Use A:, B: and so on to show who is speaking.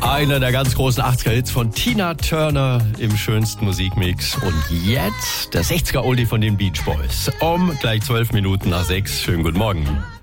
A: Einer der ganz großen 80er-Hits von Tina Turner im schönsten Musikmix. Und jetzt der 60er-Oldie von den Beach Boys. Gleich 12 Minuten nach 6. Schönen guten Morgen.